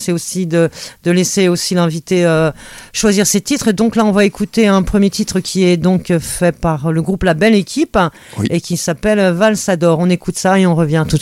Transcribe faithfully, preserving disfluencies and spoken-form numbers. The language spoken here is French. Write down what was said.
c'est aussi de, de laisser aussi l'invité euh, choisir ses titres. Donc là, on va écouter un premier titre qui est donc fait par le groupe La Belle Équipe oui. et qui s'appelle Valsador. On écoute ça et on revient tout de suite.